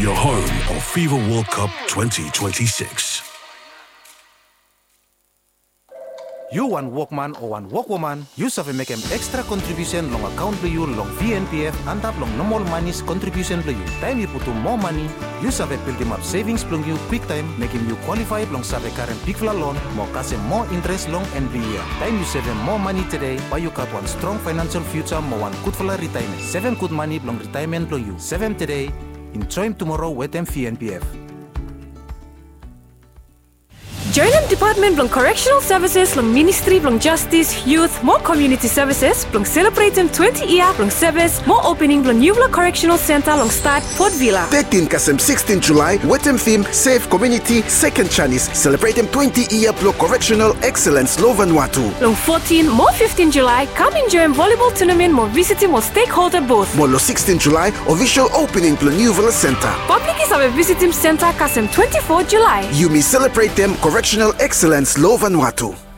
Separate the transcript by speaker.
Speaker 1: your home of FIFA World Cup 2026.
Speaker 2: You one workman or one workwoman, you have make an extra contribution long account to you long VNPF and tap long normal money's contribution to you. Time you put more money, you have build them up savings long you quick time, making you qualify long save current big loan, more cash more interest long every year. Time you save more money today, buy you got one strong financial future, more one good for retirement. 7 good money long retirement to you. 7 today, enjoy tomorrow with them VNPF.
Speaker 3: Join Department of Correctional Services, Ministry of Justice, Youth, more community services, celebrating 20 year service, more opening new correctional center start Port Vila.
Speaker 4: 13 Kasem 16 July, Wetem theme Safe Community Second Chinese, celebrating 20 year correctional excellence Vanuatu.
Speaker 3: 14 more 15 July, come enjoy volleyball tournament, more visiting more stakeholder booth.
Speaker 4: More 16 July, official opening New Villa Center.
Speaker 3: Public is a visiting center Kasem 24 July.
Speaker 4: You may celebrate them correctional excellence Vanuatu.